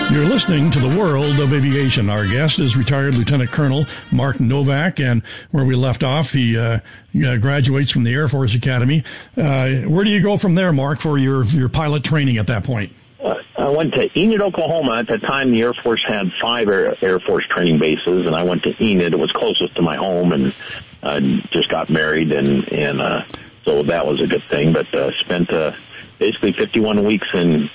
You're listening to The World of Aviation. Our guest is retired Lieutenant Colonel Mark Novak, and where we left off, he graduates from the Air Force Academy. Where do you go from there, Mark, for your pilot training at that point? I went to Enid, Oklahoma. At the time, the Air Force had 5 Air Force training bases, and I went to Enid. It was closest to my home, and just got married, and so that was a good thing. But spent basically 51 weeks in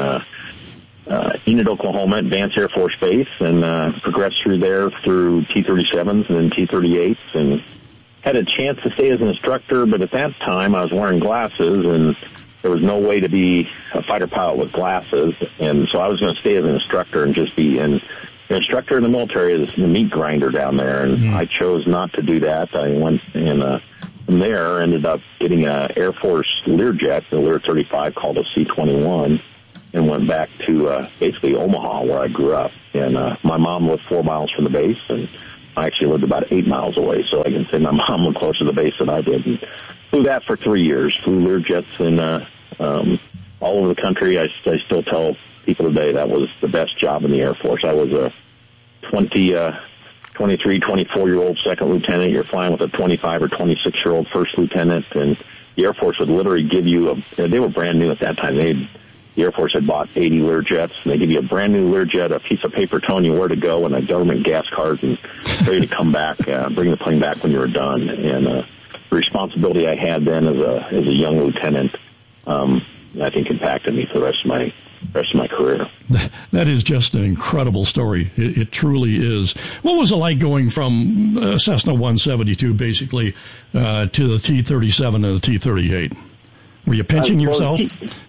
Enid, Oklahoma, Advanced Air Force Base, and progressed through there through T-37s and then T-38s, and had a chance to stay as an instructor, but at that time I was wearing glasses, and there was no way to be a fighter pilot with glasses, and so I was going to stay as an instructor and just be an instructor in the military is the meat grinder down there, and I chose not to do that. I went and from there ended up getting an Air Force Learjet, the Lear 35 called a C-21, and went back to basically Omaha, where I grew up. And my mom lived 4 miles from the base, and I actually lived about 8 miles away, so I can say my mom lived closer to the base than I did. And flew that for 3 years, flew Learjets in all over the country. I still tell people today that was the best job in the Air Force. I was a 23, 24-year-old second lieutenant. You're flying with a 25 or 26-year-old first lieutenant, and the Air Force would literally give you they were brand new at that time. The Air Force had bought 80 Learjets, and they give you a brand new Learjet, a piece of paper telling you where to go, and a government gas card, and ready to come back, bring the plane back when you were done. And the responsibility I had then as a young lieutenant, I think impacted me for the rest of my career. That is just an incredible story. It truly is. What was it like going from Cessna 172 basically to the T-37 and the T-38? Were you pinching yourself?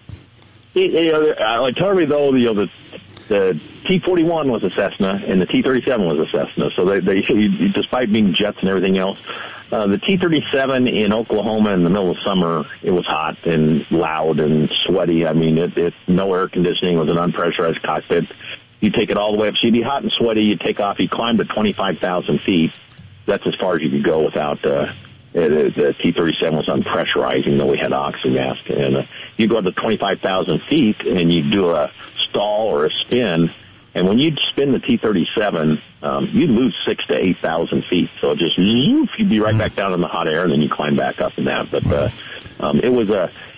I tell everybody, though, the T-41 was a Cessna and the T-37 was a Cessna. So they despite being jets and everything else, the T-37 in Oklahoma in the middle of summer, it was hot and loud and sweaty. I mean, it no air conditioning. It was an unpressurized cockpit. You take it all the way up. So you'd be hot and sweaty. You take off. You climb to 25,000 feet. That's as far as you could go without the T-37 was unpressurizing, though we had oxygen mask. And you go up to 25,000 feet and you do a stall or a spin. And when you'd spin the T-37, you'd lose 6,000 to 8,000 feet. So just you'd be right back down in the hot air, and then you climb back up in that. But it was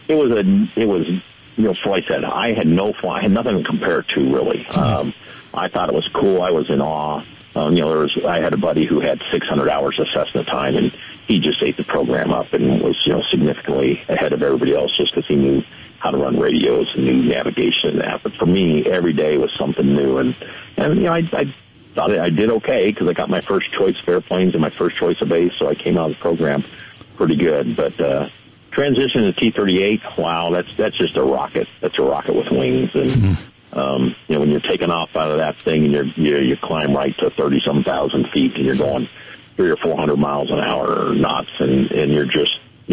so like I said, I had nothing to compare it to really. I thought it was cool. I was in awe. I had a buddy who had 600 hours of Cessna time, and he just ate the program up and was, significantly ahead of everybody else just because he knew how to run radios and knew navigation and that. But for me, every day was something new, and I thought I did okay because I got my first choice of airplanes and my first choice of base, so I came out of the program pretty good. But transition to T-38, wow, that's just a rocket. That's a rocket with wings, and when you're taking off out of that thing and you climb right to 30-some thousand feet and you're going 300 or 400 miles an hour or knots, and you're just,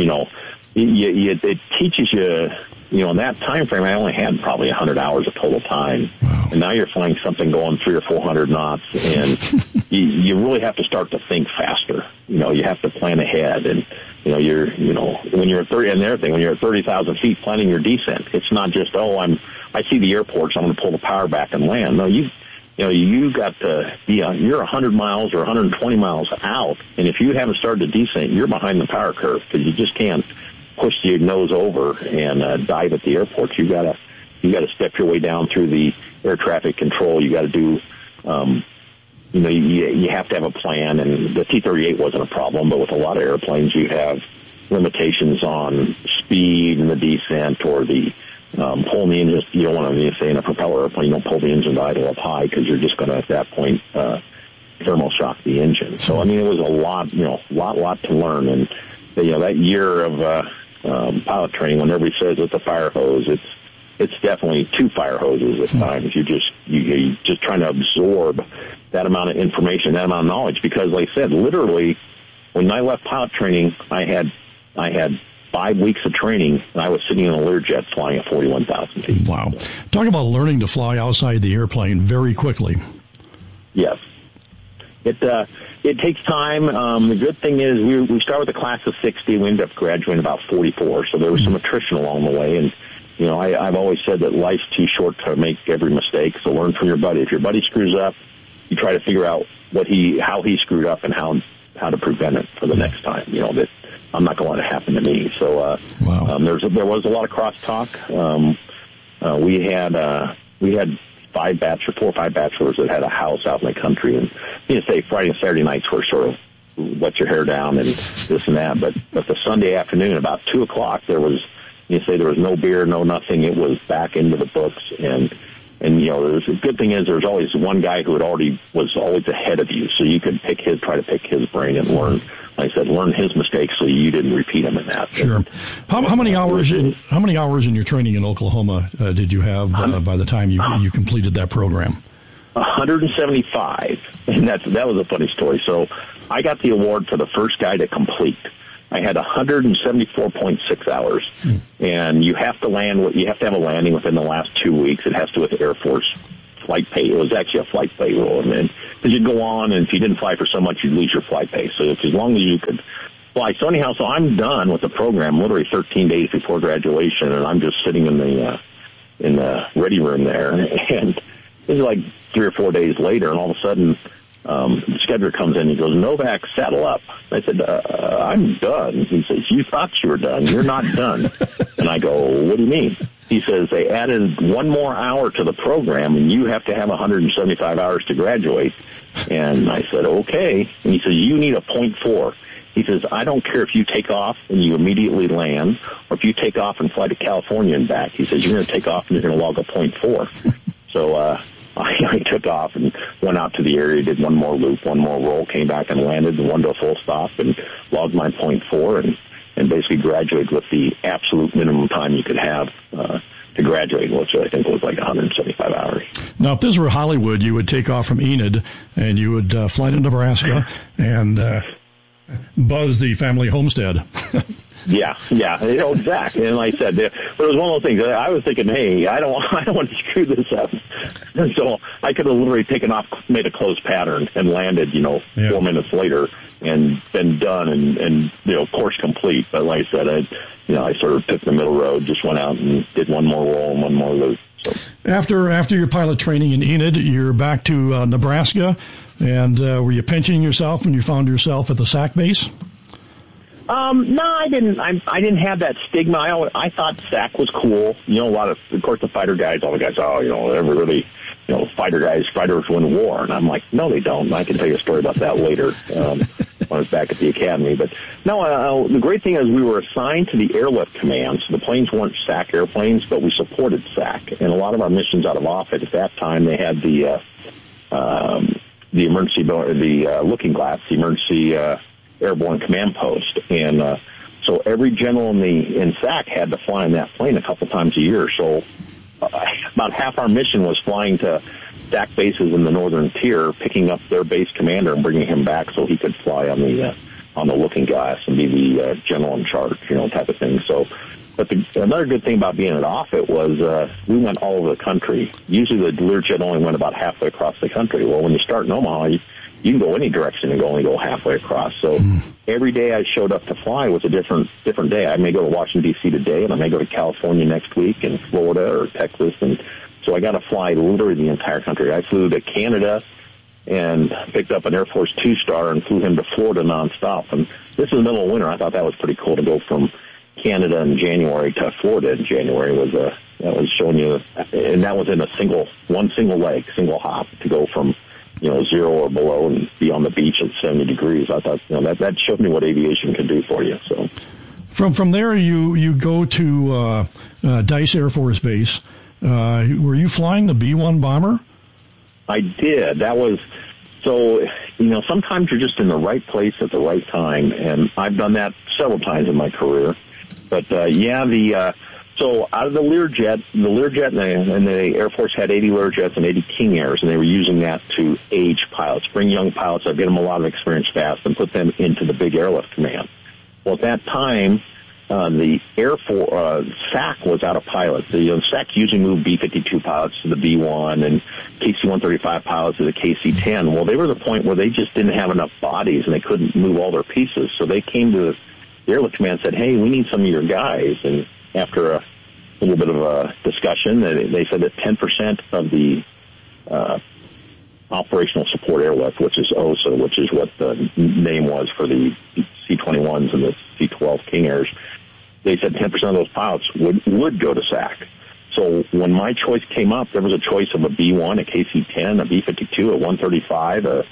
it teaches you, in that time frame, I only had probably 100 hours of total time. Wow. And now you're flying something going 300 or 400 knots, and you really have to start to think faster. You have to plan ahead, and when you're at 30, and the other thing, when you're at 30,000 feet planning your descent, it's not just, I see the airport, so I'm going to pull the power back and land. No, you got to be you're 100 miles or 120 miles out, and if you haven't started the descent, you're behind the power curve because you just can't push your nose over and dive at the airport. You got to step your way down through the air traffic control. You got to do, you have to have a plan. And the T-38 wasn't a problem, but with a lot of airplanes, you have limitations on speed and the descent or the pulling the engine. You don't want to say in a propeller airplane, you don't pull the engine to idle up high because you're just going to at that point thermal shock the engine. So I mean, it was a lot to learn. And that year of pilot training, when everybody says it's a fire hose, it's definitely 2 fire hoses at times. You're just trying to absorb that amount of information, that amount of knowledge. Because, like I said, literally, when I left pilot training, I had 5 weeks of training, and I was sitting in a Learjet flying at 41,000 feet. Wow. Talk about learning to fly outside the airplane very quickly. Yes. It takes time. The good thing is we start with a class of 60. We end up graduating about 44, so there was some attrition along the way. And I've always said that life's too short to make every mistake, so learn from your buddy. If your buddy screws up, you try to figure out how he screwed up and how to prevent it for the next time. That I'm not going to let it happen to me. So wow. There was a lot of crosstalk. We had 4 or 5 bachelors that had a house out in the country, and say Friday and Saturday nights were sort of let your hair down and this and that. But the Sunday afternoon, about 2:00, there was no beer, no nothing. It was back into the books, and the good thing is there's always one guy who was always ahead of you, so you could try to pick his brain and learn. Like I said, learn his mistakes so you didn't repeat them in that. Sure. How many hours in your training in Oklahoma did you have by the time you completed that program? 175, and that was a funny story. So I got the award for the first guy to complete. I had 174.6 hours, and you have to have a landing within the last 2 weeks. It has to do with the Air Force flight pay. It was actually a flight pay rule, and because you'd go on, and if you didn't fly for so much, you'd lose your flight pay. So it's as long as you could fly. So anyhow, I'm done with the program literally 13 days before graduation, and I'm just sitting in the ready room there, and it was like 3 or 4 days later, and all of a sudden, the scheduler comes in and he goes, "Novak, saddle up." I said, "I'm done." He says, "You thought you were done. You're not done." And I go, "What do you mean?" He says, "They added 1 more hour to the program, and you have to have 175 hours to graduate." And I said, "Okay." And he says, "You need a 0.4. He says, "I don't care if you take off and you immediately land, or if you take off and fly to California and back." He says, "You're going to take off and you're going to log a 0.4. So, I took off and went out to the area, did 1 more loop, 1 more roll, came back and landed and 1 to a full stop and logged my 0.4 and basically graduated with the absolute minimum time you could have to graduate, which I think was like 175 hours. Now, if this were Hollywood, you would take off from Enid and you would fly to Nebraska and buzz the family homestead. Yeah, exactly. And like I said, but it was one of those things. I was thinking, hey, I don't want to screw this up. And so I could have literally taken off, made a closed pattern, and landed, 4 minutes later, and been done, and course complete. But like I said, I sort of took the middle road, just went out and did 1 more roll and 1 more loop. So after your pilot training in Enid, you're back to Nebraska, and were you pensioning yourself when you found yourself at the SAC base? No, I didn't. I didn't have that stigma. I thought SAC was cool. A lot of course, the fighter guys, all the guys, everybody, fighters win war. And I'm like, no, they don't. And I can tell you a story about that later when I was back at the academy. But no, the great thing is we were assigned to the airlift command. So the planes weren't SAC airplanes, but we supported SAC. And a lot of our missions out of Offutt at that time, they had the emergency, the looking glass, the emergency airborne command post, and so every general in SAC had to fly in that plane a couple times a year. So about half our mission was flying to SAC bases in the northern tier, picking up their base commander and bringing him back so he could fly on the looking glass and be the general in charge, type of thing. So, but another good thing about being at Offutt was we went all over the country. Usually the Learjet only went about halfway across the country. Well, when you start in Omaha, you can go any direction and only go halfway across. So every day I showed up to fly was a different day. I may go to Washington, D.C. today, and I may go to California next week, and Florida or Texas. And so I got to fly literally the entire country. I flew to Canada and picked up an Air Force 2-star and flew him to Florida nonstop. And this is the middle of winter. I thought that was pretty cool to go from Canada in January to Florida in January. That was showing you, and that was in one single leg, single hop to go from 0 or below and be on the beach at 70 degrees. I thought, that showed me what aviation can do for you. So, from there, you go to Dice Air Force Base. Were you flying the B-1 bomber? I did. That was so. Sometimes you're just in the right place at the right time, and I've done that several times in my career. But so out of the Learjet and the Air Force had 80 Learjets and 80 King Airs, and they were using that to age pilots, bring young pilots up, get them a lot of experience fast, and put them into the big airlift command. Well, at that time, the Air Force SAC was out of pilots. The SAC usually moved B-52 pilots to the B-1 and KC-135 pilots to the KC-10. Well, they were at the point where they just didn't have enough bodies and they couldn't move all their pieces. So they came to the airlift command and said, "Hey, we need some of your guys." And after little bit of a discussion. They said that 10% of the operational support airlift, which is OSA, which is what the name was for the C-21s and the C-12 King Airs, they said 10% of those pilots would go to SAC. So when my choice came up, there was a choice of a B-1, a KC-10, a B-52, a 135, a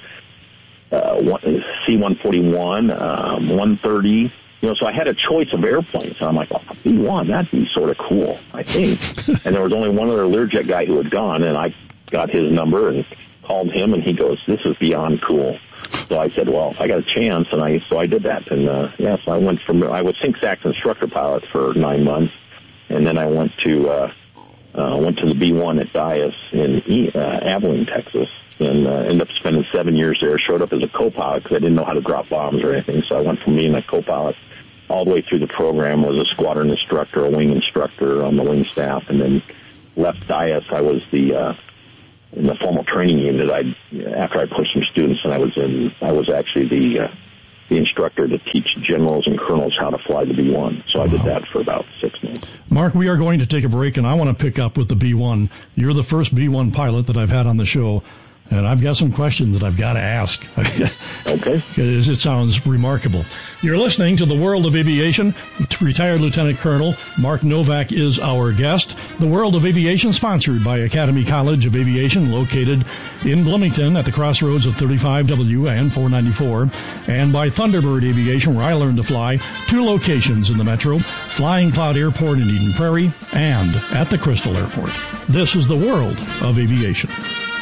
C-141, 130. So I had a choice of airplanes. And I'm like, oh, B-1, that'd be sort of cool, I think. And there was only one other Learjet guy who had gone, and I got his number and called him, and he goes, this is beyond cool. So I said, well, I got a chance, and so I did that. And, so I was SINC-SAC's instructor pilot for 9 months, and then I went to the B-1 at Dias in Abilene, Texas, and ended up spending 7 years there. Showed up as a co-pilot because I didn't know how to drop bombs or anything, so I went from being a co-pilot all the way through the program, was a squadron instructor, a wing instructor on the wing staff, and then left Dias. I was in the formal training unit. After I pushed some students, and I was actually the instructor to teach generals and colonels how to fly the B-1. So I did that for about 6 months. Mark, we are going to take a break, and I want to pick up with the B-1. You're the first B-1 pilot that I've had on the show, and I've got some questions that I've got to ask. Okay. Because it sounds remarkable. You're listening to The World of Aviation. Retired Lieutenant Colonel Mark Novak is our guest. The World of Aviation, sponsored by Academy College of Aviation, located in Bloomington at the crossroads of 35W and 494, and by Thunderbird Aviation, where I learned to fly, 2 locations in the metro, Flying Cloud Airport in Eden Prairie, and at the Crystal Airport. This is The World of Aviation.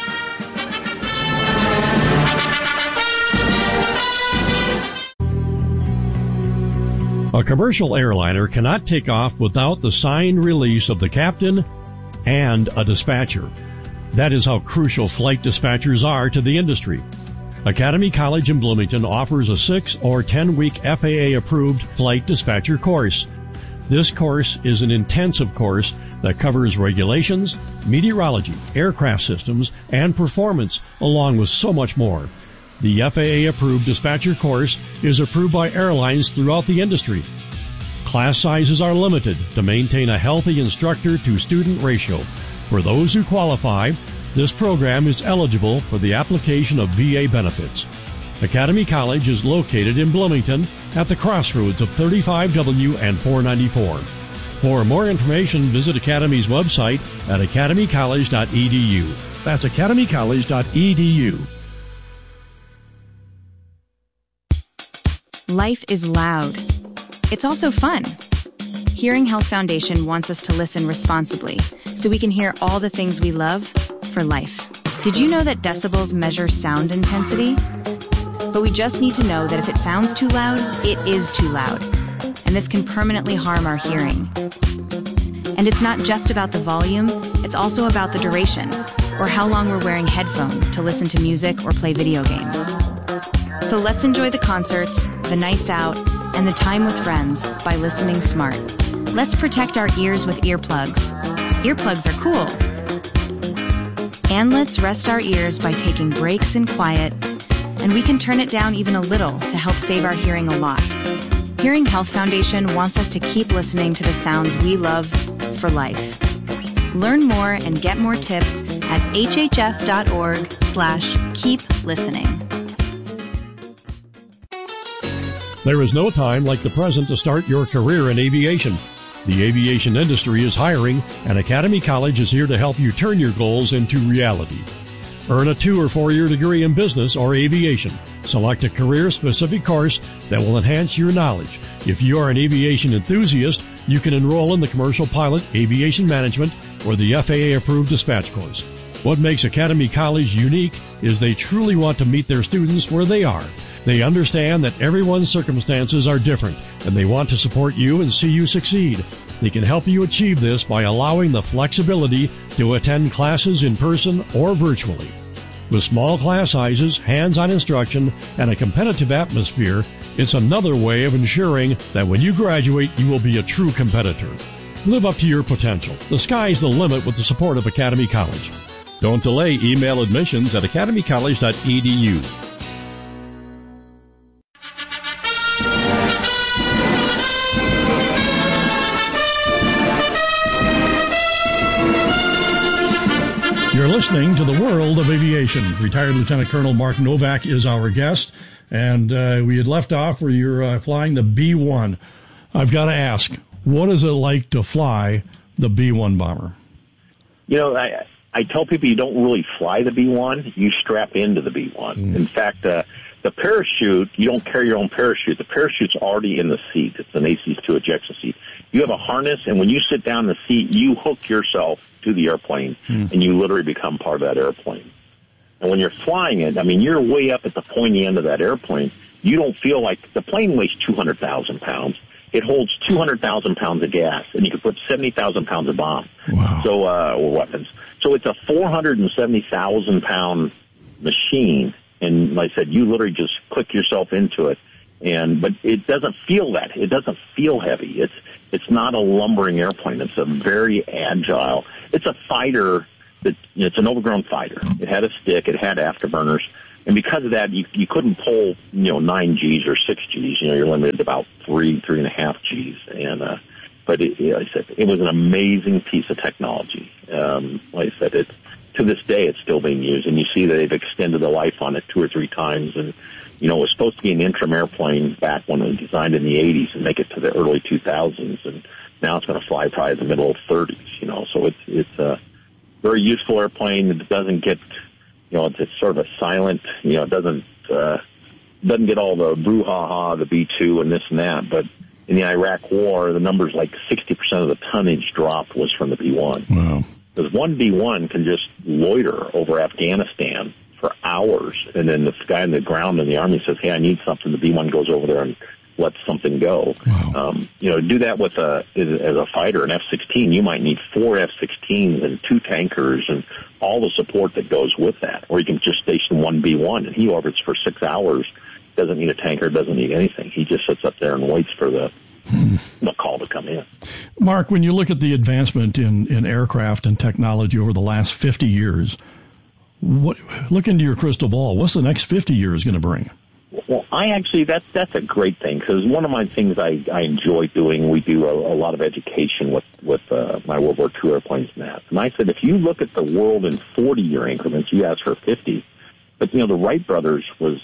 A commercial airliner cannot take off without the signed release of the captain and a dispatcher. That is how crucial flight dispatchers are to the industry. Academy College in Bloomington offers a 6 or 10-week FAA-approved flight dispatcher course. This course is an intensive course that covers regulations, meteorology, aircraft systems, and performance, along with so much more. The FAA-approved dispatcher course is approved by airlines throughout the industry. Class sizes are limited to maintain a healthy instructor-to-student ratio. For those who qualify, this program is eligible for the application of VA benefits. Academy College is located in Bloomington at the crossroads of 35W and 494. For more information, visit Academy's website at academycollege.edu. That's academycollege.edu. Life is loud. It's also fun. Hearing Health Foundation wants us to listen responsibly so we can hear all the things we love for life. Did you know that decibels measure sound intensity? But we just need to know that if it sounds too loud, it is too loud. And this can permanently harm our hearing. And it's not just about the volume, it's also about the duration, or how long we're wearing headphones to listen to music or play video games. So let's enjoy the concerts, the nights out, and the time with friends by listening smart. Let's protect our ears with earplugs. Earplugs are cool. And let's rest our ears by taking breaks in quiet, and we can turn it down even a little to help save our hearing a lot. Hearing Health Foundation wants us to keep listening to the sounds we love for life. Learn more and get more tips at hhf.org/keep listening. There is no time like the present to start your career in aviation. The aviation industry is hiring, and Academy College is here to help you turn your goals into reality. Earn a 2 or 4-year degree in business or aviation. Select a career-specific course that will enhance your knowledge. If you are an aviation enthusiast, you can enroll in the Commercial Pilot, Aviation Management, or the FAA-approved dispatch course. What makes Academy College unique is they truly want to meet their students where they are. They understand that everyone's circumstances are different, and they want to support you and see you succeed. They can help you achieve this by allowing the flexibility to attend classes in person or virtually. With small class sizes, hands-on instruction, and a competitive atmosphere, it's another way of ensuring that when you graduate, you will be a true competitor. Live up to your potential. The sky's the limit with the support of Academy College. Don't delay. Email admissions at academycollege.edu. You're listening to The World of Aviation. Retired Lieutenant Colonel Mark Novak is our guest, and we had left off where you're flying the B-1. I've got to ask, what is it like to fly the B-1 bomber? You know, I tell people you don't really fly the B-1, you strap into the B-1. In fact, the parachute, you don't carry your own parachute. The parachute's already in the seat. It's an AC-2 ejection seat. You have a harness, and when you sit down in the seat, you hook yourself to the airplane, and you literally become part of that airplane. And when you're flying it, I mean, you're way up at the pointy end of that airplane. You don't feel like the plane weighs 200,000 pounds. It holds 200,000 pounds of gas, and you can put 70,000 pounds of bomb. Wow. So, or weapons. So it's a 470,000 pound machine. And like I said, you literally just click yourself into it. But it doesn't feel that. It doesn't feel heavy. It's not a lumbering airplane. It's a very agile. It's a fighter it's an overgrown fighter. It had a stick. It had afterburners. And because of that, you couldn't pull, 9 Gs or 6 Gs. You're limited to about 3.5 Gs. And, but like I said, it was an amazing piece of technology. Like I said, to this day, it's still being used. And you see that they've extended the life on it 2 or 3 times. And, it was supposed to be an interim airplane back when it was designed in the 80s and make it to the early 2000s. And now it's going to fly probably in the middle of 30s, So it's a very useful airplane. It doesn't get, it's sort of a silent, it doesn't get all the brouhaha, the B-2 and this and that. But in the Iraq War, the numbers like 60% of the tonnage drop was from the B-1. Wow. Because one B-1 can just loiter over Afghanistan for hours, and then the guy on the ground in the Army says, hey, I need something. The B-1 goes over there and lets something go. Wow. To do that with as a fighter, an F-16, you might need 4 F-16s and 2 tankers and all the support that goes with that. Or you can just station one B-1, and he orbits for 6 hours, doesn't need a tanker, doesn't need anything. He just sits up there and waits for the call to come in. Mark, when you look at the advancement in aircraft and technology over the last 50 years, look into your crystal ball. What's the next 50 years going to bring? Well, that's a great thing, because one of my things I enjoy doing, we do a lot of education with my World War II airplanes and that. And I said, if you look at the world in 40-year increments, you asked for 50, but, the Wright brothers was,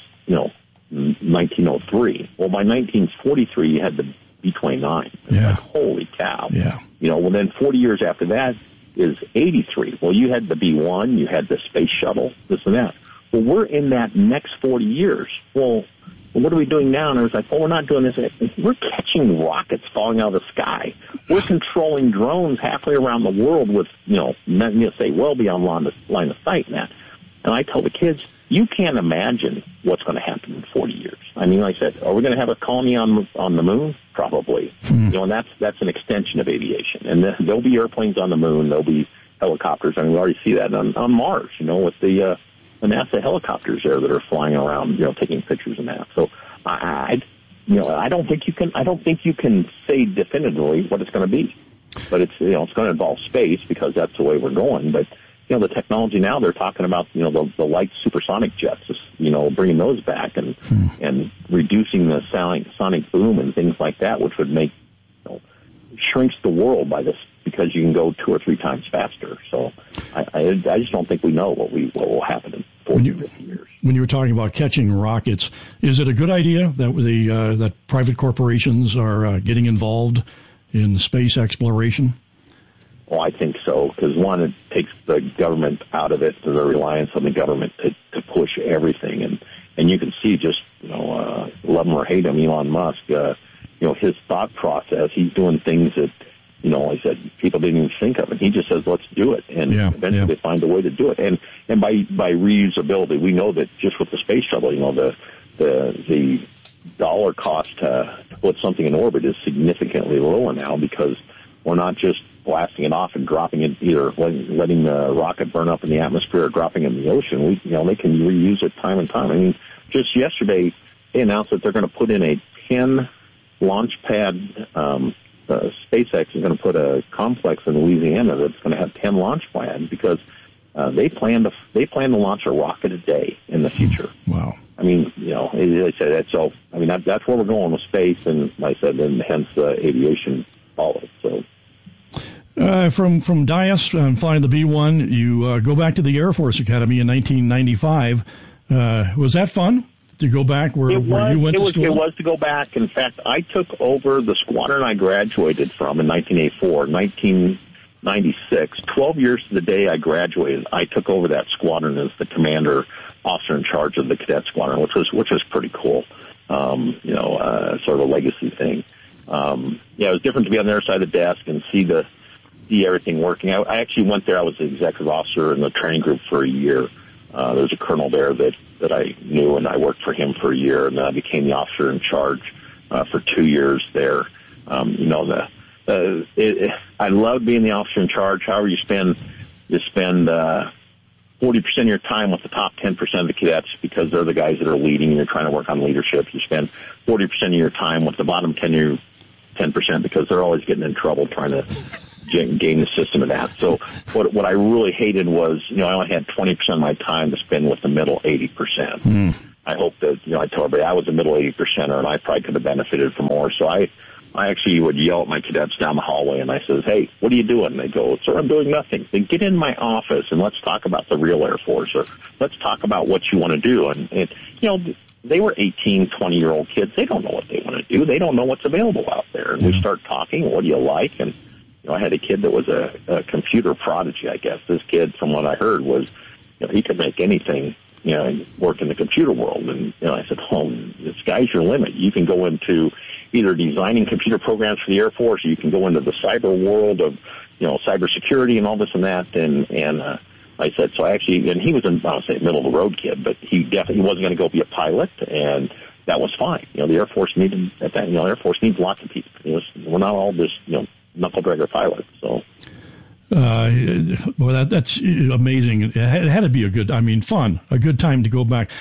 1903. Well, by 1943, you had the B-29. Yeah. Like, holy cow. Yeah. Well, then 40 years after that is 83. Well, you had the B-1, you had the space shuttle, this and that. Well, we're in that next 40 years. Well, what are we doing now? And I was like, well, we're not doing this. We're catching rockets falling out of the sky. We're controlling drones halfway around the world with, say, well beyond line of sight and that. And I tell the kids, you can't imagine what's going to happen in 40 years. I mean, like I said, are we going to have a colony on the moon? Probably. And that's an extension of aviation. And there'll be airplanes on the moon. There'll be helicopters. I mean, we already see that on Mars, with the NASA helicopters there that are flying around, taking pictures and that. So I don't think you can say definitively what it's going to be, but it's going to involve space, because that's the way we're going. But the technology now, they're talking about the light supersonic jets, bringing those back and reducing the sonic boom and things like that, which would make shrinks the world by this, because you can go 2 or 3 times faster. So I just don't think we know what will happen in 40 or 50 years. When you were talking about catching rockets, is it a good idea that that private corporations are getting involved in space exploration? Well, I think so, because one, it takes the government out of it, the reliance on the government to push everything, and you can see just love him or hate him, Elon Musk, his thought process. He's doing things that I said people didn't even think of, and he just says, let's do it, and eventually they find a way to do it. And by reusability, we know that just with the space shuttle, the dollar cost to put something in orbit is significantly lower now, because we're not just blasting it off and dropping it, either letting the rocket burn up in the atmosphere or dropping it in the ocean. They can reuse it time and time. I mean, just yesterday they announced that they're going to put in a 10 launch pad. SpaceX is going to put a complex in Louisiana that's going to have 10 launch pads, because they plan to launch a rocket a day in the future. Wow. I mean, they said that. So, I mean, that's where we're going with space, and like I said, and hence aviation follows. So, From Dyess and flying the B-1, you go back to the Air Force Academy in 1995. Was that fun to go back where you went to school? It was to go back. In fact, I took over the squadron I graduated from in 1984, 1996. 12 years to the day I graduated, I took over that squadron as the commander officer in charge of the cadet squadron, which was pretty cool. Sort of a legacy thing. It was different to be on their side of the desk and see everything working. I actually went there. I was the executive officer in the training group for a year. There was a colonel there that I knew, and I worked for him for a year, and then I became the officer in charge for 2 years there. I love being the officer in charge. However, you spend 40% of your time with the top 10% of the cadets because they're the guys that are leading and you're trying to work on leadership. You spend 40% of your time with the bottom 10% because they're always getting in trouble trying to game the system of that. So what I really hated was, I only had 20% of my time to spend with the middle 80%. I hope that, I told everybody I was a middle 80%er and I probably could have benefited from more. So I actually would yell at my cadets down the hallway and I says, "Hey, what are you doing?" And they go, "Sir, I'm doing nothing." Then get in my office and let's talk about the real Air Force, or let's talk about what you want to do. And they were 18, 20-year-old kids. They don't know what they want to do. They don't know what's available out there. And we start talking, what do you like? And I had a kid that was a computer prodigy, I guess. This kid, from what I heard, was, he could make anything, work in the computer world. And, I said, the sky's your limit. You can go into either designing computer programs for the Air Force, or you can go into the cyber world of, cybersecurity and all this and that. And I said, and he was I would say middle of the road kid, but he definitely wasn't going to go be a pilot, and that was fine. The Air Force needed, Air Force needs lots of people. We're not all just, knuckle-dragger pilots, so. Well, that's amazing. It had to be a good time to go back.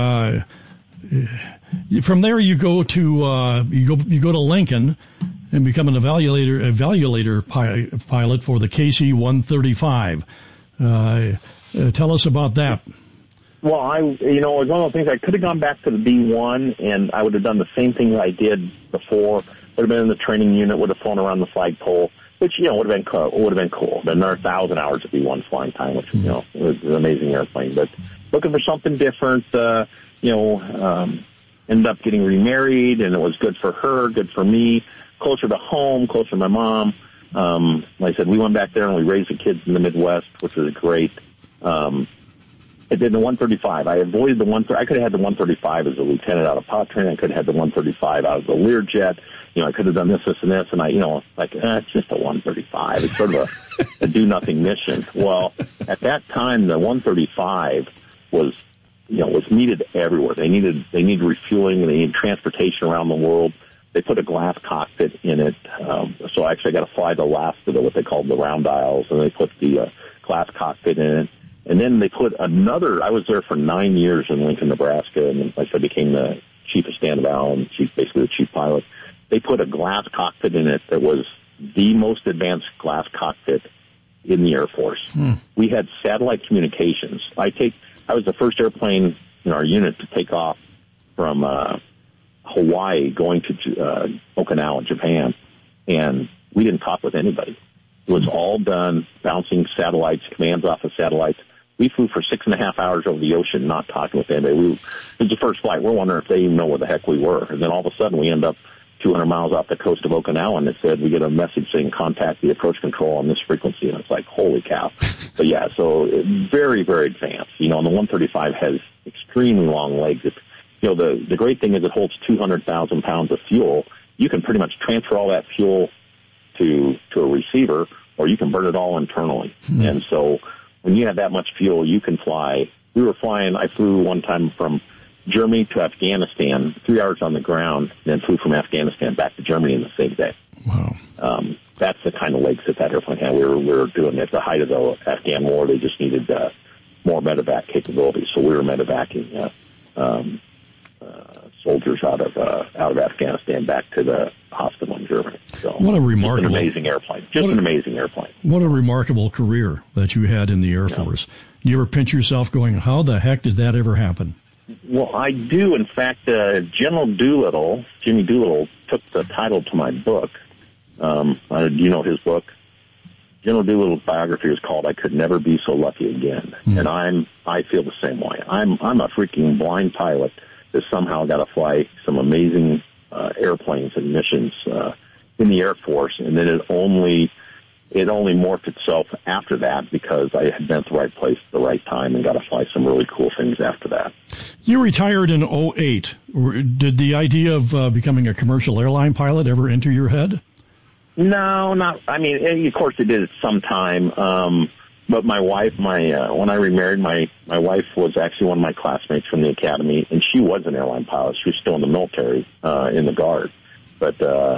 From there, you go to Lincoln and become an evaluator pilot for the KC-135. Tell us about that. Well, it was one of the things. I could have gone back to the B-1, and I would have done the same thing that I did before. Would have been in the training unit, would have flown around the flagpole, which, would have been cool. Been there 1,000 hours of B-1 flying time, which, was an amazing airplane. But looking for something different, ended up getting remarried, and it was good for her, good for me, closer to home, closer to my mom. Like I said, we went back there and we raised the kids in the Midwest, which was great. I did the 135. I avoided the 135. I could have had the 135 as a lieutenant out of pilot training. I could have had the 135 out of the Learjet. I could have done this, and this, and it's just a 135. It's sort of a do-nothing mission. Well, at that time, the 135 was needed everywhere. They needed refueling, and they needed transportation around the world. They put a glass cockpit in it. So actually I got to fly the last of what they called the round aisles, and they put the glass cockpit in it. And then they put I was there for 9 years in Lincoln, Nebraska, and like I said, became the chief of stand of Al and basically the chief pilot. They put a glass cockpit in it that was the most advanced glass cockpit in the Air Force. We had satellite communications. I was the first airplane in our unit to take off from Hawaii going to Okinawa, Japan, and we didn't talk with anybody. It was all done bouncing satellites, commands off of satellites. We flew for 6.5 hours over the ocean, not talking with anybody. It was the first flight. We're wondering if they even know where the heck we were. And then all of a sudden we end up 200 miles off the coast of Okinawa, and it said we get a message saying contact the approach control on this frequency, and it's like, holy cow. But yeah, so very, very advanced. And the 135 has extremely long legs. The great thing is it holds 200,000 pounds of fuel. You can pretty much transfer all that fuel to a receiver, or you can burn it all internally. And so when you have that much fuel, you can fly. I flew one time from Germany to Afghanistan, 3 hours on the ground, and then flew from Afghanistan back to Germany in the same day. Wow. That's the kind of legs that airplane had. We were doing at the height of the Afghan war. They just needed more medevac capabilities, so we were medevacing soldiers out of Afghanistan back to the hospital in Germany. So what a remarkable, an amazing airplane! An amazing airplane. What a remarkable career that you had in the Air Force. You ever pinch yourself going, "How the heck did that ever happen?" Well, I do. In fact, General Doolittle, Jimmy Doolittle, took the title to my book. Do you know his book? General Doolittle's biography was called "I Could Never Be So Lucky Again," and I feel the same way. I'm a freaking blind pilot that somehow got to fly some amazing airplanes and missions in the Air Force, and then it only morphed itself after that because I had been at the right place at the right time and got to fly some really cool things after that. You retired in 2008. Did the idea of becoming a commercial airline pilot ever enter your head? No, not. I mean, of course, it did at some time. But my wife, when I remarried, my wife was actually one of my classmates from the academy, and she was an airline pilot. She was still in the military, in the Guard. But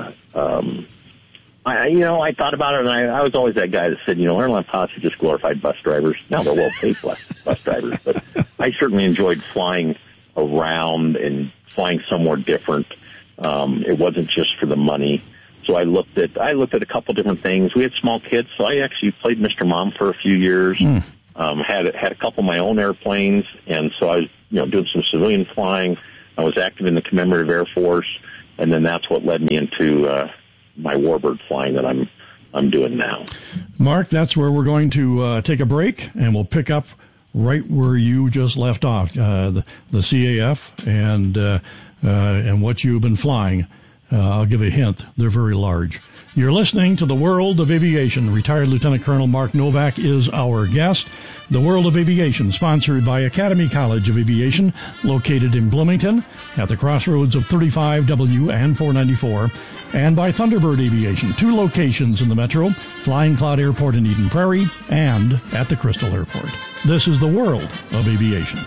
I thought about it, and I was always that guy that said, airline pilots are just glorified bus drivers. Now they're well-paid bus drivers, but I certainly enjoyed flying around and flying somewhere different. It wasn't just for the money. So I looked at a couple different things. We had small kids, so I actually played Mr. Mom for a few years. Had a couple of my own airplanes, and so I was doing some civilian flying. I was active in the Commemorative Air Force, and then that's what led me into my warbird flying that I'm doing now. Mark, that's where we're going to take a break, and we'll pick up right where you just left off, the CAF and what you've been flying. I'll give a hint. They're very large. You're listening to The World of Aviation. Retired Lieutenant Colonel Mark Novak is our guest. The World of Aviation, sponsored by Academy College of Aviation, located in Bloomington at the crossroads of 35W and 494, and by Thunderbird Aviation, 2 locations in the metro, Flying Cloud Airport in Eden Prairie and at the Crystal Airport. This is The World of Aviation.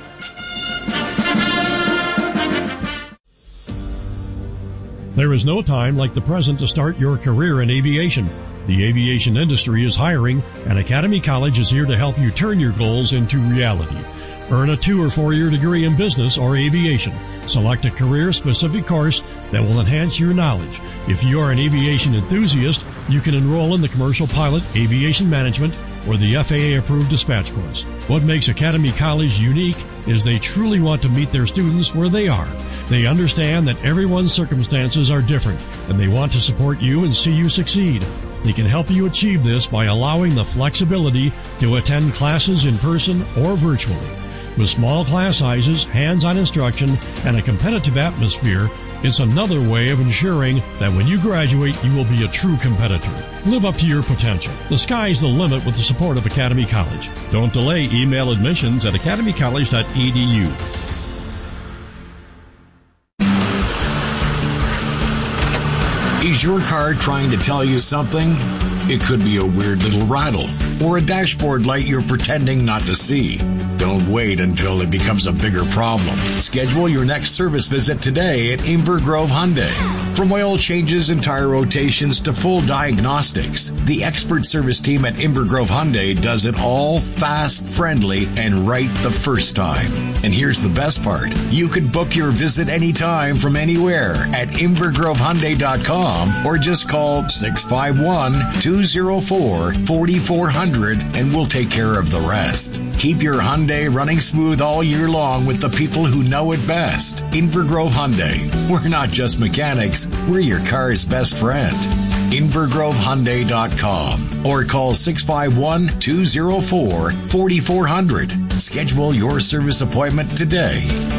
There is no time like the present to start your career in aviation. The aviation industry is hiring, and Academy College is here to help you turn your goals into reality. Earn a 2 or 4-year degree in business or aviation. Select a career-specific course that will enhance your knowledge. If you are an aviation enthusiast, you can enroll in the Commercial Pilot, Aviation Management, or the FAA-approved dispatch course. What makes Academy College unique is they truly want to meet their students where they are. They understand that everyone's circumstances are different, and they want to support you and see you succeed. They can help you achieve this by allowing the flexibility to attend classes in person or virtually. With small class sizes, hands-on instruction, and a competitive atmosphere, it's another way of ensuring that when you graduate, you will be a true competitor. Live up to your potential. The sky's the limit with the support of Academy College. Don't delay. Email admissions at academycollege.edu. Is your car trying to tell you something? It could be a weird little rattle or a dashboard light you're pretending not to see. Don't wait until it becomes a bigger problem. Schedule your next service visit today at Inver Grove Hyundai. From oil changes and tire rotations to full diagnostics, the expert service team at Inver Grove Hyundai does it all fast, friendly, and right the first time. And here's the best part. You can book your visit anytime from anywhere at invergrovehyundai.com or just call 651-204-4400 and we'll take care of the rest. Keep your Hyundai running smooth all year long with the people who know it best. Inver Grove Hyundai. We're not just mechanics, we're your car's best friend. invergrovehyundai.com or call 651-204-4400. Schedule your service appointment today.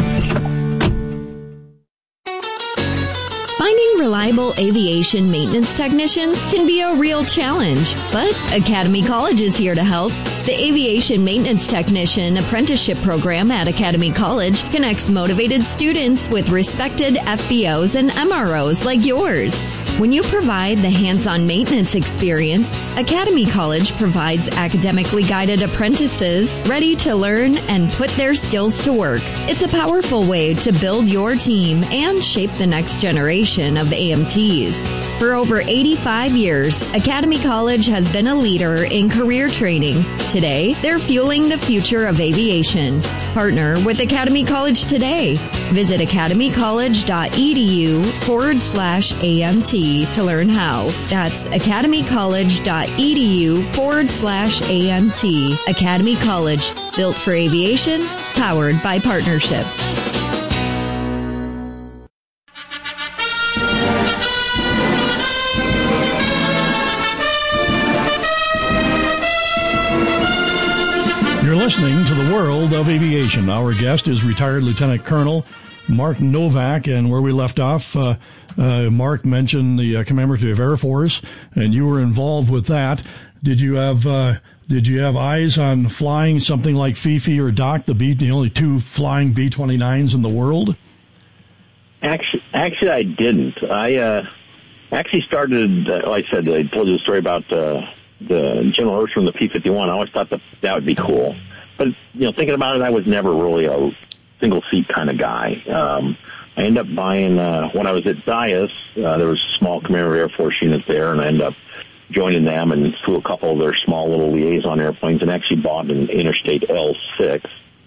Finding reliable aviation maintenance technicians can be a real challenge, but Academy College is here to help. The Aviation Maintenance Technician Apprenticeship Program at Academy College connects motivated students with respected FBOs and MROs like yours. When you provide the hands-on maintenance experience, Academy College provides academically guided apprentices ready to learn and put their skills to work. It's a powerful way to build your team and shape the next generation of AMTs. For over 85 years, Academy College has been a leader in career training. Today, they're fueling the future of aviation. Partner with Academy College today. Visit academycollege.edu/AMT to learn how. That's academycollege.edu/AMT. Academy College, built for aviation, powered by partnerships. listening to the World of Aviation. Our guest is retired Lieutenant Colonel Mark Novak, and where we left off, Mark mentioned the Commemorative Air Force, and you were involved with that. Did you have eyes on flying something like Fifi or Doc, the only two flying B-29s in the world? Actually, I didn't. I actually started. Like I said, I told you the story about the General Ursa and the P-51. I always thought that would be cool, but thinking about it, I was never really a single seat kind of guy. I ended up buying when I was at Dias. There was a small Commemorative Air Force unit there, and I ended up joining them and flew a couple of their small little liaison airplanes, and actually bought an Interstate L6,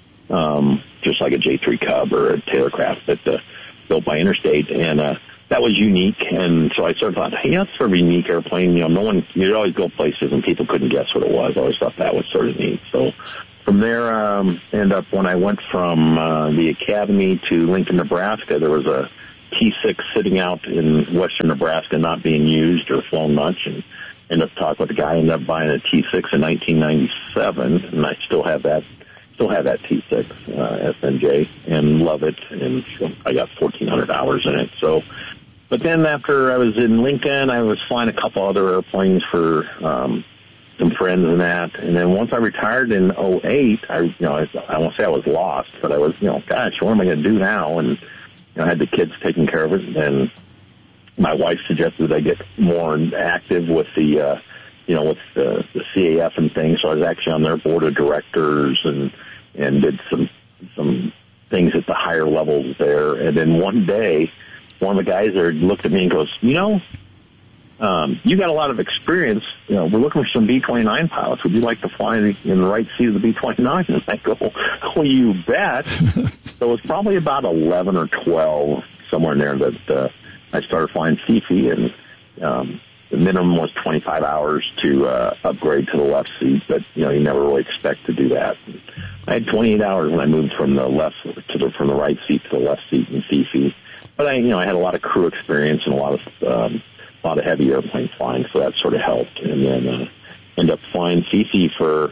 just like a J3 Cub or a Taylorcraft, but built by Interstate, and that was unique. And so I sort of thought, hey, that's sort of a unique airplane. No one, you'd always go places and people couldn't guess what it was. I always thought that was sort of neat. So from there, ended up when I went from the academy to Lincoln, Nebraska, there was a T6 sitting out in western Nebraska, not being used or flown much, and ended up talking with the guy. Ended up buying a T6 in 1997, and I still have that T6 SNJ and love it, and I got 1,400 hours in it. So, but then after I was in Lincoln, I was flying a couple other airplanes for some friends and that. And then once I retired in 2008, I won't say I was lost, but I was, gosh, what am I going to do now? And I had the kids taking care of it, and my wife suggested I get more active with the, with the CAF and things. So I was actually on their board of directors and did some things at the higher levels there. And then one day, one of the guys there looked at me and goes, you got a lot of experience. We're looking for some B-29 pilots. Would you like to fly in the right seat of the B-29? And I go, well, you bet. So it was probably about 11 or 12, somewhere in there, that I started flying Fifi, and the minimum was 25 hours to upgrade to the left seat, but you never really expect to do that. I had 28 hours when I moved from the right seat to the left seat in Fifi. But I had a lot of crew experience and a lot of heavy airplane flying, so that sort of helped. And then ended up flying Fifi from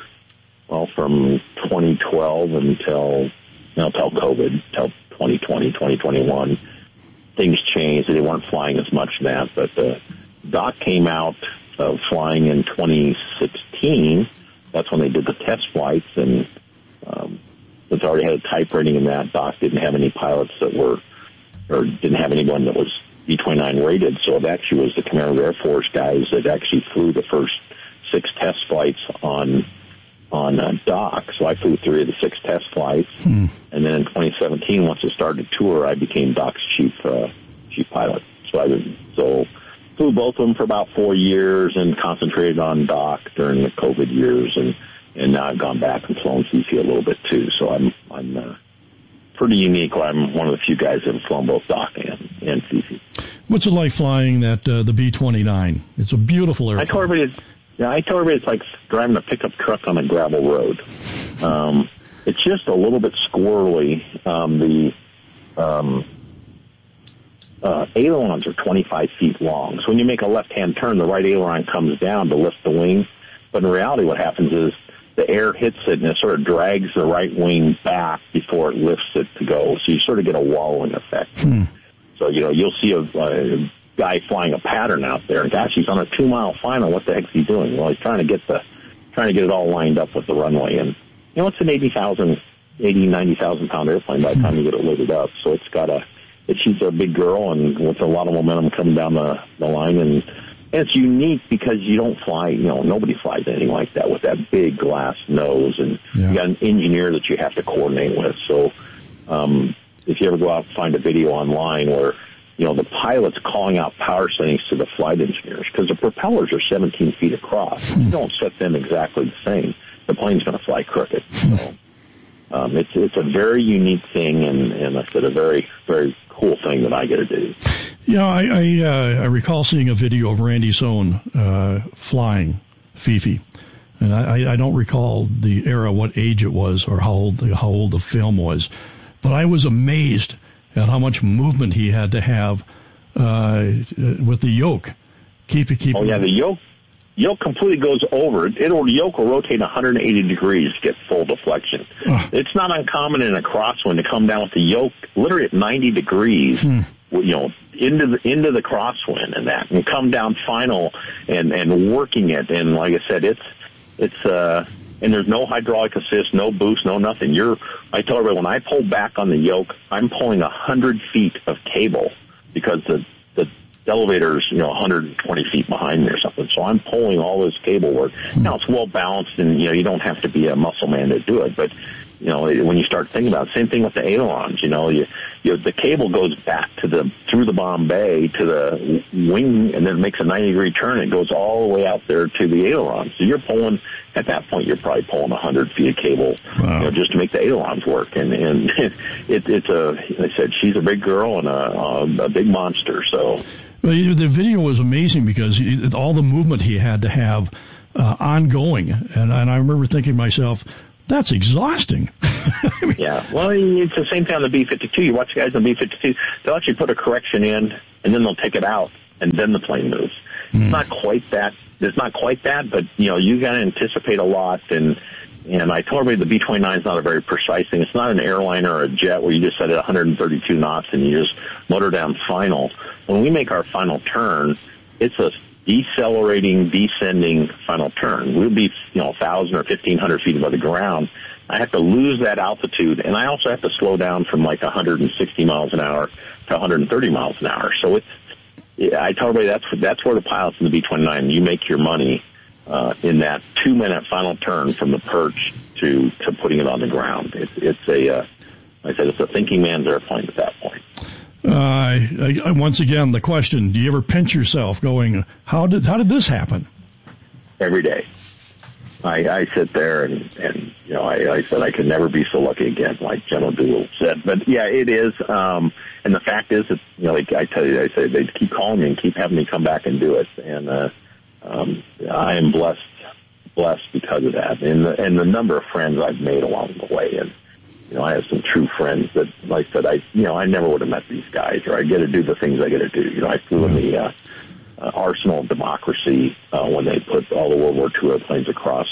2012 until COVID, till 2020, 2021. Things changed. They weren't flying as much then, but Doc came out of flying in 2016. That's when they did the test flights, and it's already had a type rating in that. Doc didn't have any pilots didn't have anyone that was B-29 rated, so it actually was the Commemorative Air Force guys that actually flew the first 6 test flights on Doc. So I flew 3 of the 6 test flights, and then in 2017, once it started to tour, I became Doc's chief pilot. So flew both of them for about 4 years and concentrated on Doc during the COVID years, and now I've gone back and flown Fifi a little bit too. So I'm pretty unique. I'm one of the few guys that have flown both Doc and Fifi. What's it like flying the B-29? It's a beautiful airplane. I told everybody it's like driving a pickup truck on a gravel road. It's just a little bit squirrely. The ailerons are 25 feet long. So when you make a left-hand turn, the right aileron comes down to lift the wing. But in reality, what happens is the air hits it and it sort of drags the right wing back before it lifts it to go. So you sort of get a wallowing effect. So, you'll see a guy flying a pattern out there, and gosh, he's on a 2-mile final. What the heck's he doing? Well, he's trying to get it all lined up with the runway. And, it's an 90,000 pound airplane by the time you get it loaded up. So she's a big girl, and with a lot of momentum coming down the line, and it's unique because you don't fly, nobody flies anything like that with that big glass nose, and you got an engineer that you have to coordinate with. So, if you ever go out and find a video online where, the pilot's calling out power settings to the flight engineers, because the propellers are 17 feet across. You don't set them exactly the same. The plane's going to fly crooked. So, it's a very unique thing, and I said a very, very cool thing that I get to do. I recall seeing a video of Randy Sohn flying Fifi, and I don't recall the era, what age it was, or how old the film was, but I was amazed at how much movement he had to have with the yoke. The yoke. yoke completely goes over. The yoke will rotate 180 degrees to get full deflection. It's not uncommon in a crosswind to come down with the yoke literally at 90 degrees, into the crosswind and come down final and working it. And like I said, it's and there's no hydraulic assist, no boost, no nothing. I tell everybody, when I pull back on the yoke, I'm pulling 100 feet of cable because the elevator's 120 feet behind me or something. So I'm pulling all this cable work. Now it's well balanced, and you don't have to be a muscle man to do it. But when you start thinking about it, same thing with the ailerons. The cable goes back through the bomb bay to the wing, and then makes a 90-degree turn. It goes all the way out there to the ailerons. So you're pulling, at that point, you're probably pulling 100 feet of cable, just to make the ailerons work. And it's like I said, she's a big girl and a big monster. So. Well, the video was amazing because all the movement he had to have ongoing, and I remember thinking to myself, that's exhausting. Yeah, well, it's the same thing on the B-52. You watch guys on the B-52, they'll actually put a correction in, and then they'll take it out, and then the plane moves. It's not quite that. It's not quite that, but you got to anticipate a lot. And I told everybody the B-29 is not a very precise thing. It's not an airliner or a jet where you just set it 132 knots and you just motor down final. When we make our final turn, it's a decelerating, descending final turn. We'll be 1,000 or 1,500 feet above the ground. I have to lose that altitude, and I also have to slow down from like 160 miles an hour to 130 miles an hour. So I tell everybody that's where the pilots in the B-29, you make your money in that 2-minute final turn from the perch to putting it on the ground. Like I said, it's a thinking man's airplane at that point. Once again, the question: do you ever pinch yourself, going, "How did this happen?" Every day, I sit there and I said I can never be so lucky again, like General Doolittle said. But yeah, it is. And the fact is that like I tell you, I say they keep calling me and keep having me come back and do it, and I am blessed because of that, and the number of friends I've made along the way. And I have some true friends that, like I said, I never would have met these guys, or I get to do the things I get to do. I flew in the Arsenal of Democracy when they put all the World War II airplanes across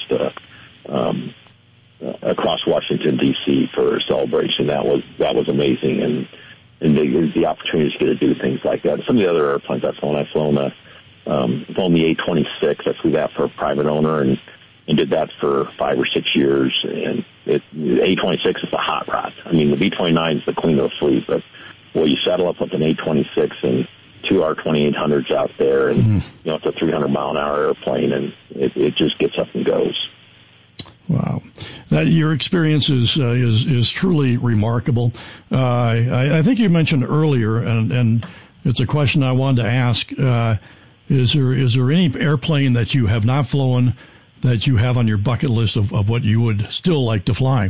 Washington D.C. for a celebration. That was amazing, and the opportunity to get to do things like that. Some of the other airplanes I've flown the A-26. I flew that for a private owner and did that for 5 or 6 years. And the A-26 is a hot rod. I mean, the B-29 is the queen of the fleet, but you saddle up with an A-26 and 2 R-2800s out there, and it's a 300-mile-an-hour airplane, and it just gets up and goes. Wow, your experience is truly remarkable. I think you mentioned earlier, and it's a question I wanted to ask. Is there any airplane that you have not flown that you have on your bucket list of what you would still like to fly?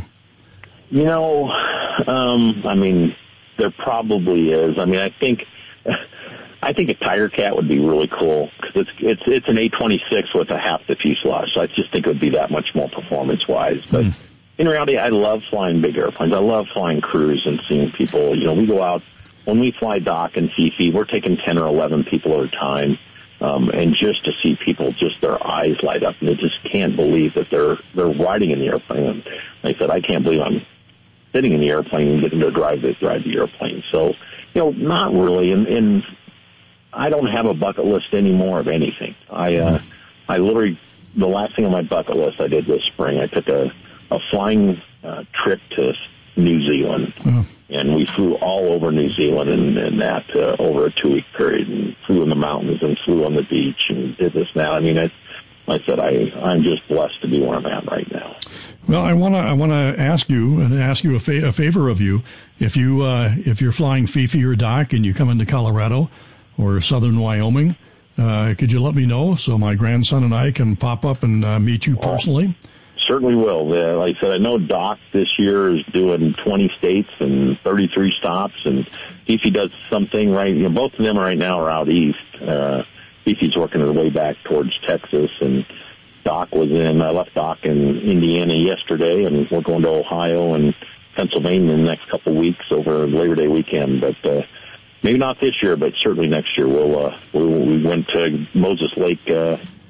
I mean, there probably is. I mean, I think a Tiger Cat would be really cool because it's an A-26 with a half the fuselage. So I just think it would be that much more performance-wise. But in reality, I love flying big airplanes. I love flying crews and seeing people. We go out when we fly Doc and Fifi. We're taking 10 or 11 people at a time. And just to see people, just their eyes light up, and they just can't believe that they're riding in the airplane. And like I said, I can't believe I'm sitting in the airplane and getting to drive the airplane. So, not really. And I don't have a bucket list anymore of anything. I literally, the last thing on my bucket list I did this spring, I took a flying trip to New Zealand, and we flew all over New Zealand and that over a 2-week period, and flew in the mountains and flew on the beach and did this now. I mean, like I said, I'm just blessed to be where I'm at right now. Well, I want to ask you a favor of you. If you're flying Fifi or Doc and you come into Colorado or southern Wyoming, could you let me know so my grandson and I can pop up and meet you personally? Certainly will. Like I said, I know Doc this year is doing 20 states and 33 stops, and Fifi does something right. Both of them right now are out east. Fifi's working her way back towards Texas, and Doc I left Doc in Indiana yesterday, and we're going to Ohio and Pennsylvania in the next couple of weeks over Labor Day weekend. But maybe not this year, but certainly next year. We went to Moses Lake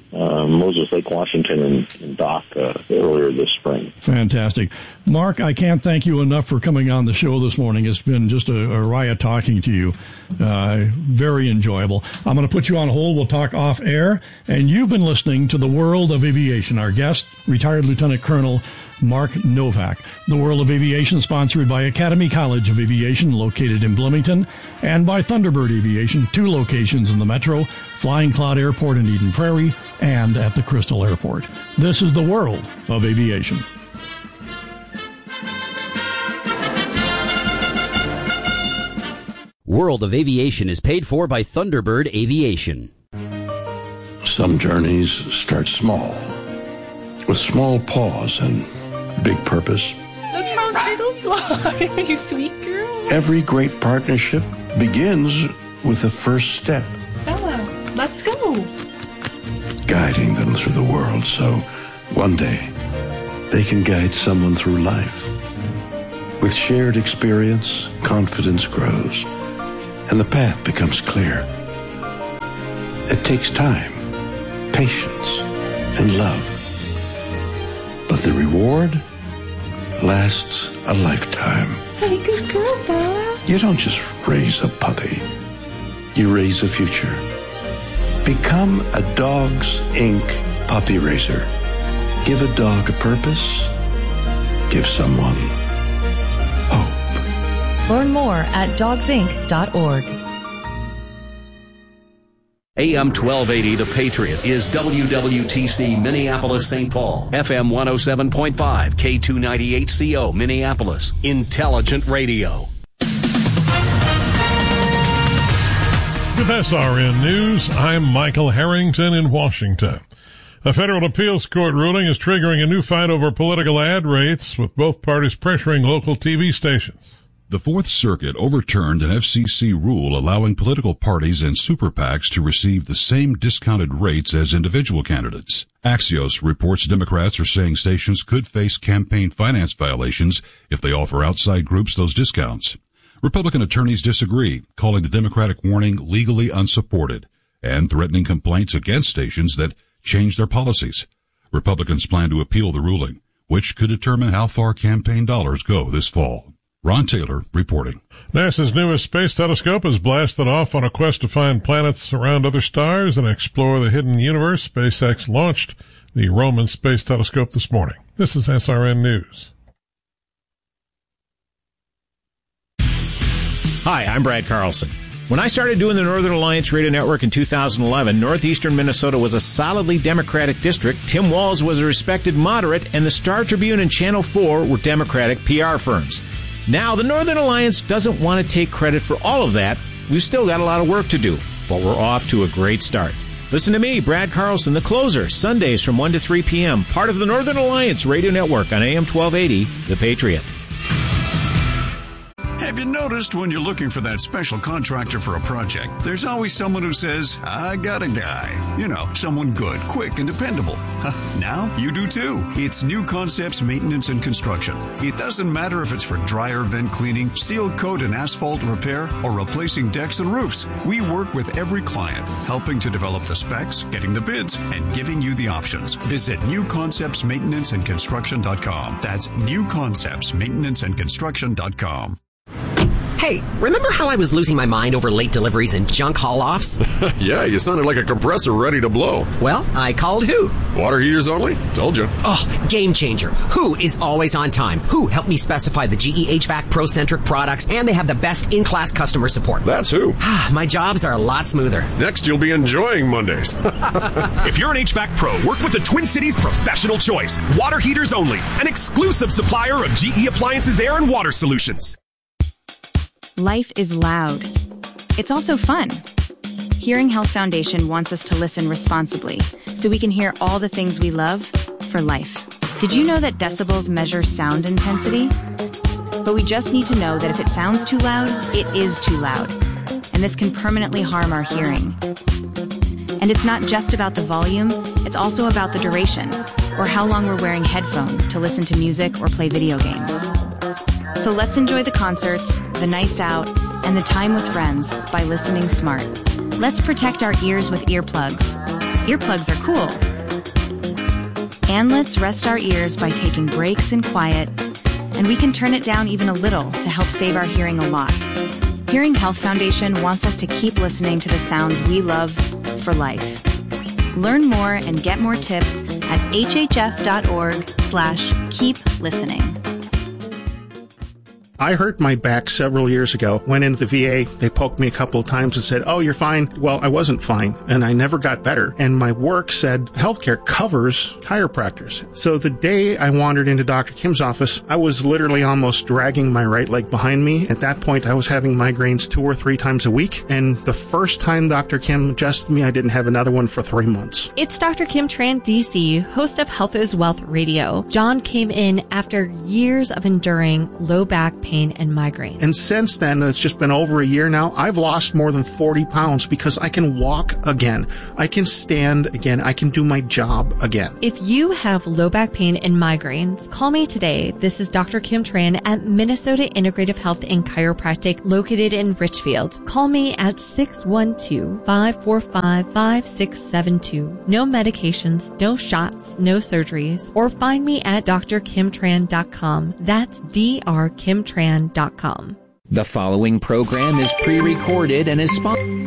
Moses Lake, Washington, and Dock earlier this spring. Fantastic. Mark, I can't thank you enough for coming on the show this morning. It's been just a riot talking to you. Very enjoyable. I'm going to put you on hold. We'll talk off air. And you've been listening to The World of Aviation. Our guest, retired Lieutenant Colonel Mark Novak. The World of Aviation, sponsored by Academy College of Aviation, located in Bloomington, and by Thunderbird Aviation, 2 locations in the metro, Flying Cloud Airport in Eden Prairie, and at the Crystal Airport. This is The World of Aviation. World of Aviation is paid for by Thunderbird Aviation. Some journeys start small, with small pause and big purpose. Look how little fly. You sweet girl. Every great partnership begins with the first step. Bella, let's go. Guiding them through the world so one day they can guide someone through life. With shared experience, confidence grows, and the path becomes clear. It takes time, patience, and love. But the reward lasts a lifetime. Hey, good girl, Bella. You don't just raise a puppy. You raise a future. Become a Dogs Inc. puppy raiser. Give a dog a purpose. Give someone hope. Learn more at dogsinc.org. AM 1280, The Patriot, is WWTC Minneapolis, St. Paul. FM 107.5, K298CO, Minneapolis. Intelligent radio. With SRN News, I'm Michael Harrington in Washington. A federal appeals court ruling is triggering a new fight over political ad rates, with both parties pressuring local TV stations. The Fourth Circuit overturned an FCC rule allowing political parties and super PACs to receive the same discounted rates as individual candidates. Axios reports Democrats are saying stations could face campaign finance violations if they offer outside groups those discounts. Republican attorneys disagree, calling the Democratic warning legally unsupported and threatening complaints against stations that change their policies. Republicans plan to appeal the ruling, which could determine how far campaign dollars go this fall. Ron Taylor reporting. NASA's newest space telescope has blasted off on a quest to find planets around other stars and explore the hidden universe. SpaceX launched the Roman Space Telescope this morning. This is SRN News. Hi, I'm Brad Carlson. When I started doing the Northern Alliance Radio Network in 2011, northeastern Minnesota was a solidly Democratic district. Tim Walz was a respected moderate, and the Star Tribune and Channel 4 were Democratic PR firms. Now, the Northern Alliance doesn't want to take credit for all of that. We've still got a lot of work to do, but we're off to a great start. Listen to me, Brad Carlson, The Closer, Sundays from 1 to 3 p.m., part of the Northern Alliance Radio Network on AM 1280, The Patriot. Have you noticed when you're looking for that special contractor for a project, there's always someone who says, I got a guy. You know, someone good, quick, and dependable. Now you do too. It's New Concepts Maintenance and Construction. It doesn't matter if it's for dryer vent cleaning, seal coat and asphalt repair, or replacing decks and roofs. We work with every client, helping to develop the specs, getting the bids, and giving you the options. Visit newconceptsmaintenanceandconstruction.com. That's newconceptsmaintenanceandconstruction.com. Hey, remember how I was losing my mind over late deliveries and junk haul-offs? Yeah, you sounded like a compressor ready to blow. Well, I called Who. Water heaters only? Told you. Oh, game changer. Who is always on time. Who helped me specify the GE HVAC Pro-Centric products, and they have the best in-class customer support. That's Who. My jobs are a lot smoother. Next, you'll be enjoying Mondays. If you're an HVAC pro, work with the Twin Cities Professional Choice. Water heaters only. An exclusive supplier of GE Appliances Air and Water Solutions. Life is loud. It's also fun. Hearing Health Foundation wants us to listen responsibly so we can hear all the things we love for life. Did you know that decibels measure sound intensity? But we just need to know that if it sounds too loud, it is too loud. And this can permanently harm our hearing. And it's not just about the volume, it's also about the duration, or how long we're wearing headphones to listen to music or play video games. So let's enjoy the concerts, the nights out, and the time with friends by listening smart. Let's protect our ears with earplugs. Earplugs are cool. And let's rest our ears by taking breaks in quiet, and we can turn it down even a little to help save our hearing a lot. Hearing Health Foundation wants us to keep listening to the sounds we love for life. Learn more and get more tips at hhf.org/keep listening. I hurt my back several years ago. Went into the VA. They poked me a couple of times and said, "Oh, you're fine." Well, I wasn't fine, and I never got better. And my work said healthcare covers chiropractors. So the day I wandered into Dr. Kim's office, I was literally almost dragging my right leg behind me. At that point, I was having migraines 2 or 3 times a week. And the first time Dr. Kim adjusted me, I didn't have another one for 3 months. It's Dr. Kim Tran, DC, host of Health is Wealth Radio. John came in after years of enduring low back pain and migraine. And since then, it's just been over a year now, I've lost more than 40 pounds because I can walk again. I can stand again. I can do my job again. If you have low back pain and migraines, call me today. This is Dr. Kim Tran at Minnesota Integrative Health and Chiropractic located in Richfield. Call me at 612-545-5672. No medications, no shots, no surgeries, or find me at drkimtran.com. That's drkimtran.com. The following program is pre-recorded and is sponsored.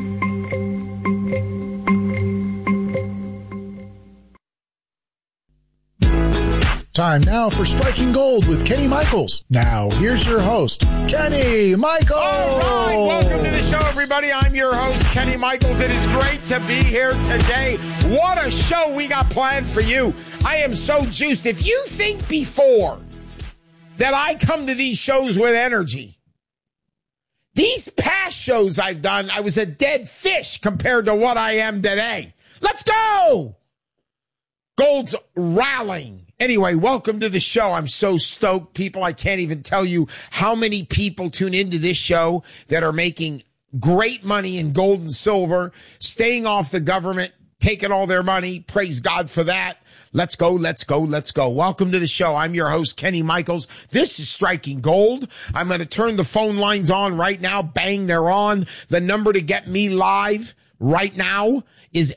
Time now for Striking Gold with Kenny Michaels. Now, here's your host, Kenny Michaels. All right, welcome to the show, everybody. I'm your host, Kenny Michaels. It is great to be here today. What a show we got planned for you. I am so juiced. If you think before that I come to these shows with energy, these past shows I've done, I was a dead fish compared to what I am today. Let's go! Gold's rallying. Anyway, welcome to the show. I'm so stoked, people. I can't even tell you how many people tune into this show that are making great money in gold and silver, staying off the government, taking all their money. Praise God for that. Let's go, let's go, let's go. Welcome to the show. I'm your host, Kenny Michaels. This is Striking Gold. I'm going to turn the phone lines on right now. Bang, they're on. The number to get me live right now is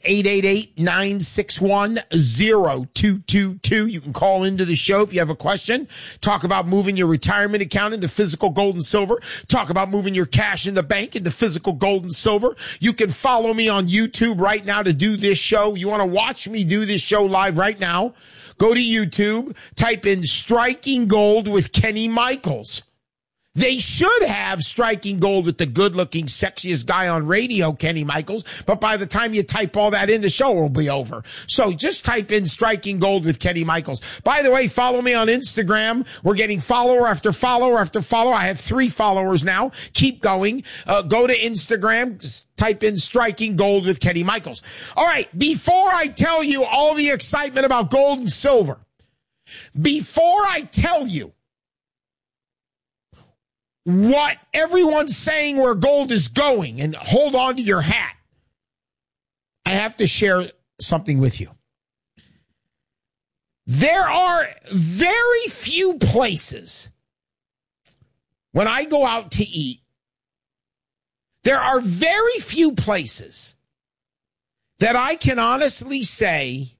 888-961-0222. You can call into the show if you have a question. Talk about moving your retirement account into physical gold and silver. Talk about moving your cash in the bank into physical gold and silver. You can follow me on YouTube right now to do this show. You want to watch me do this show live right now? Go to YouTube, type in Striking Gold with Kenny Michaels. They should have Striking Gold with the good-looking, sexiest guy on radio, Kenny Michaels. But by the time you type all that in, the show will be over. So just type in Striking Gold with Kenny Michaels. By the way, follow me on Instagram. We're getting follower after follower after follower. I have 3 followers now. Keep going. Go to Instagram. Type in Striking Gold with Kenny Michaels. All right. Before I tell you all the excitement about gold and silver, before I tell you what everyone's saying where gold is going, and hold on to your hat, I have to share something with you. There are very few places when I go out to eat, there are very few places that I can honestly say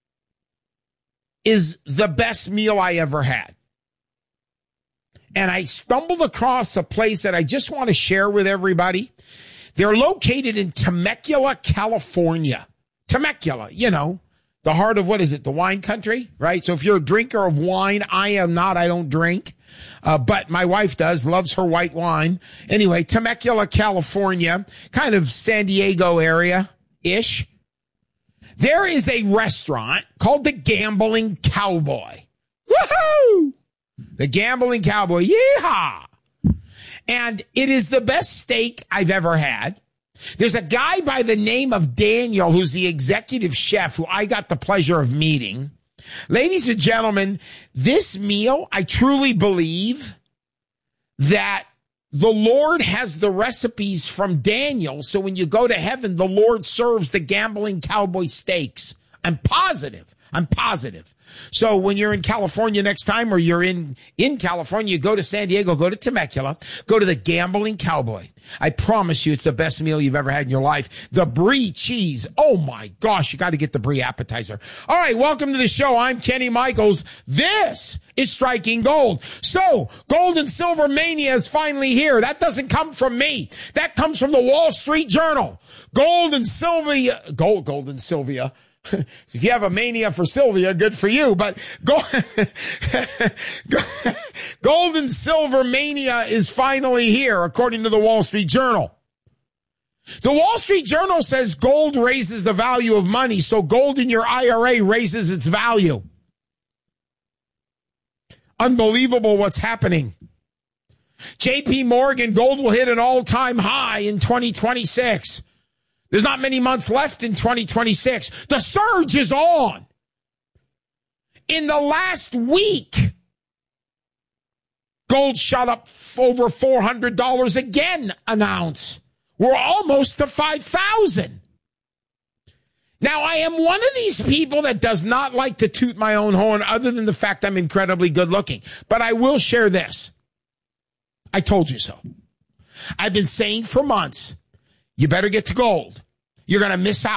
is the best meal I ever had. And I stumbled across a place that I just want to share with everybody. They're located in Temecula, California. Temecula, you know, the heart of, what is it, the wine country, right? So if you're a drinker of wine, I am not. I don't drink. But my wife does, loves her white wine. Anyway, Temecula, California, kind of San Diego area-ish. There is a restaurant called the Gambling Cowboy. Woohoo! The Gambling Cowboy, yeehaw! And it is the best steak I've ever had. There's a guy by the name of Daniel who's the executive chef who I got the pleasure of meeting. Ladies and gentlemen, this meal, I truly believe that the Lord has the recipes from Daniel, so when you go to heaven, the Lord serves the Gambling Cowboy steaks. I'm positive. So when you're in California next time, or you're in California, go to San Diego, go to Temecula, go to the Gambling Cowboy. I promise you it's the best meal you've ever had in your life. The brie cheese. Oh my gosh, you got to get the brie appetizer. All right, welcome to the show. I'm Kenny Michaels. This is Striking Gold. So, gold and silver mania is finally here. That doesn't come from me. That comes from the Wall Street Journal. Gold and Sylvia. If you have a mania for Sylvia, good for you. But gold and silver mania is finally here, according to the Wall Street Journal. The Wall Street Journal says gold raises the value of money, so gold in your IRA raises its value. Unbelievable what's happening. JP Morgan, gold will hit an all-time high in 2026. There's not many months left in 2026. The surge is on. In the last week, gold shot up over $400 again an ounce. We're almost to 5,000. Now, I am one of these people that does not like to toot my own horn, other than the fact I'm incredibly good looking. But I will share this. I told you so. I've been saying for months, you better get to gold. You're going to miss out.